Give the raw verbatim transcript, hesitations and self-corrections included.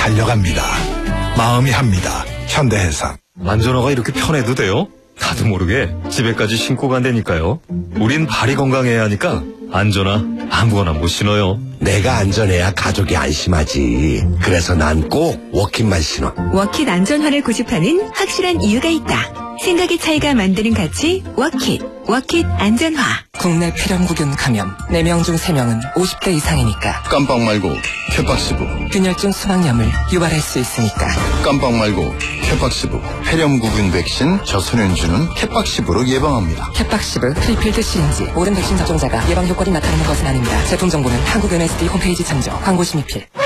달려갑니다. 마음이 합니다. 현대해상. 안전화가 이렇게 편해도 돼요? 나도 모르게 집에까지 신고 간다니까요. 우린 발이 건강해야 하니까 안전화 아무거나 못 신어요. 내가 안전해야 가족이 안심하지. 그래서 난 꼭 워킷만 신어. 워킷 안전화를 고집하는 확실한 이유가 있다. 생각의 차이가 만드는 가치 워킷. 워킷 안전화. 국내 폐렴구균 감염 네 명 중 세 명은 오십 대 이상이니까. 깜빡 말고 캐박시브. 균열증 수막염을 유발할 수 있으니까. 깜빡 말고 캐박시브. 폐렴구균 백신 저소년주는 캐박시브로 예방합니다. 캐박시브 프리필드 시린지. 모든 백신 접종자가 예방 효과가 나타나는 것은 아닙니다. 제품 정보는 한국 엠에스디 홈페이지 참조. 광고 심의필.